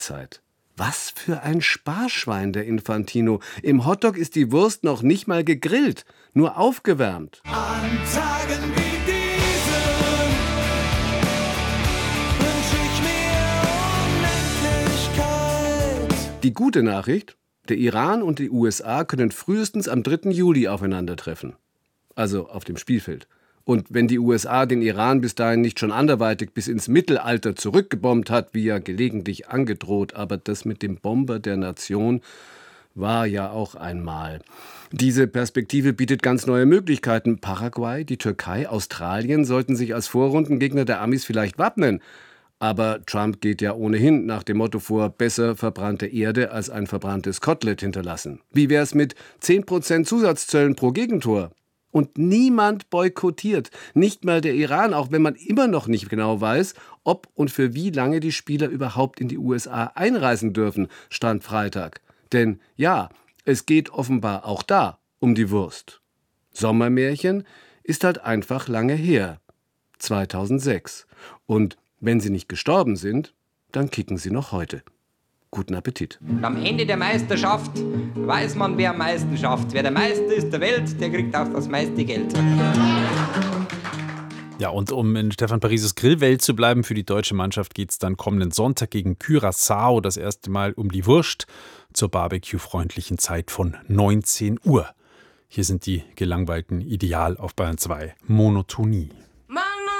Zeit. Was für ein Sparschwein, der Infantino. Im Hotdog ist die Wurst noch nicht mal gegrillt, nur aufgewärmt. An Tagen wie diesen wünsch ich mir Unendlichkeit. Die gute Nachricht: Der Iran und die USA können frühestens am 3. Juli aufeinandertreffen. Also auf dem Spielfeld. Und wenn die USA den Iran bis dahin nicht schon anderweitig bis ins Mittelalter zurückgebombt hat, wie ja gelegentlich angedroht, aber das mit dem Bomber der Nation war ja auch einmal. Diese Perspektive bietet ganz neue Möglichkeiten. Paraguay, die Türkei, Australien sollten sich als Vorrundengegner der Amis vielleicht wappnen. Aber Trump geht ja ohnehin nach dem Motto vor, besser verbrannte Erde als ein verbranntes Kotelett hinterlassen. Wie wär's mit 10% Zusatzzöllen pro Gegentor? Und niemand boykottiert, nicht mal der Iran, auch wenn man immer noch nicht genau weiß, ob und für wie lange die Spieler überhaupt in die USA einreisen dürfen, stand Freitag. Denn ja, es geht offenbar auch da um die Wurst. Sommermärchen ist halt einfach lange her. 2006. Und wenn sie nicht gestorben sind, dann kicken sie noch heute. Guten Appetit. Am Ende der Meisterschaft weiß man, wer am meisten schafft. Wer der Meister ist der Welt, der kriegt auch das meiste Geld. Ja, und um in Stefan Parises Grillwelt zu bleiben, für die deutsche Mannschaft geht es dann kommenden Sonntag gegen Curaçao das erste Mal um die Wurst zur barbecue-freundlichen Zeit von 19 Uhr. Hier sind die Gelangweilten ideal auf Bayern 2. Monotonie.